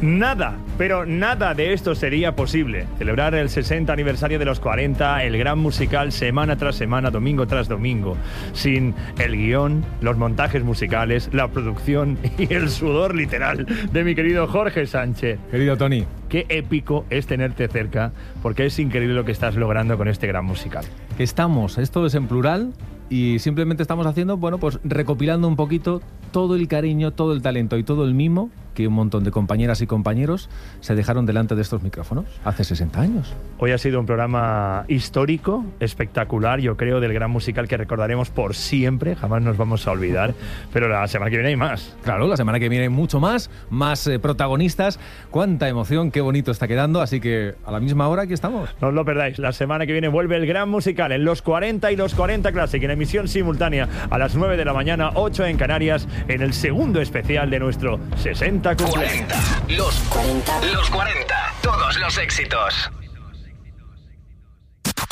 Nada, pero nada de esto sería posible. Celebrar el 60 aniversario de los 40, el gran musical semana tras semana, domingo tras domingo, sin el guión, los montajes musicales, la producción y el sudor literal de mi querido Jorge Sánchez. Querido Tony. Qué épico es tenerte cerca, porque es increíble lo que estás logrando con este gran musical. Esto es en plural y simplemente estamos haciendo, pues recopilando un poquito todo el cariño, todo el talento y todo el mimo que un montón de compañeras y compañeros se dejaron delante de estos micrófonos hace 60 años. Hoy ha sido un programa histórico, espectacular, yo creo, del gran musical que recordaremos por siempre, jamás nos vamos a olvidar, pero la semana que viene hay más. Claro, la semana que viene hay mucho más protagonistas, cuánta emoción, qué bonito está quedando, así que a la misma hora aquí estamos. No os lo perdáis, la semana que viene vuelve el gran musical en Los 40 y Los 40 Classic, en emisión simultánea a las 9 de la mañana, 8 en Canarias, en el segundo especial de nuestro 60 cumpleaños. 40. Los 40. Todos los éxitos.